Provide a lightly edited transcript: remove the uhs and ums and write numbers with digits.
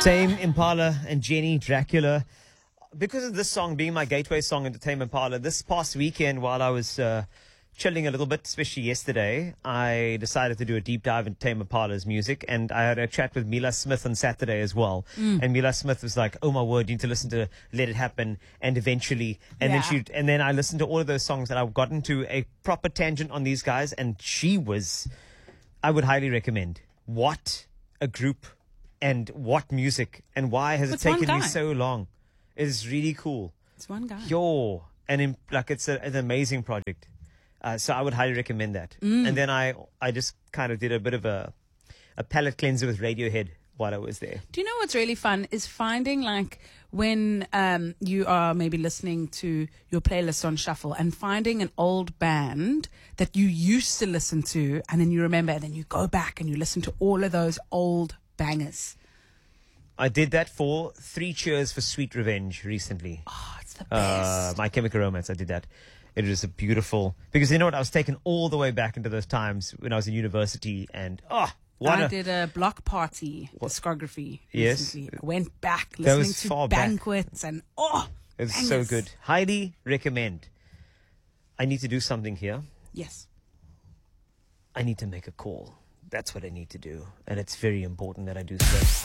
Tame Impala and Jenny Dracula. Because of this song being my gateway song into Tame Impala, this past weekend while I was chilling a little bit, especially yesterday, I decided to do a deep dive into Tame Impala's music, and I had a chat with Mila Smith on Saturday as well. And Mila Smith was like, "Oh my word, you need to listen to Let It Happen," and eventually, and then I listened to all of those songs, and I've gotten to a proper tangent on these guys, and I would highly recommend. What a group, and what music, and why has it taken me so long? It is really cool. It's one guy. It's an amazing project. So I would highly recommend that. And then I just kind of did a bit of a palate cleanser with Radiohead while I was there. Do you know what's really fun is finding, like, when you are maybe listening to your playlist on shuffle and finding an old band that you used to listen to, and then you remember, and then you go back and you listen to all of those old bangers. I did that for 3 Cheers for Sweet Revenge recently. Oh, it's the best. My Chemical Romance, I did that. It was a beautiful, because you know what, I was taken all the way back into those times when I was in university, and I did a Block Party discography recently. Yes. I went back listening to Banquets and it's bangers. so good. Highly recommend. I need to do something here. Yes. I need to make a call. That's what I need to do, and it's very important that I do so.